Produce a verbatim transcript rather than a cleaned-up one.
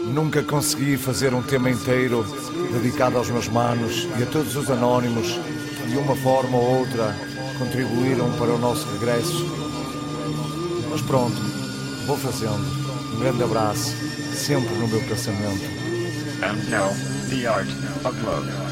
Nunca consegui fazer um tema inteiro dedicado aos meus manos e a todos os anónimos que de uma forma ou outra contribuíram para o nosso regresso. Mas pronto, vou fazendo. Um grande abraço, sempre no meu pensamento. And now, the art of love.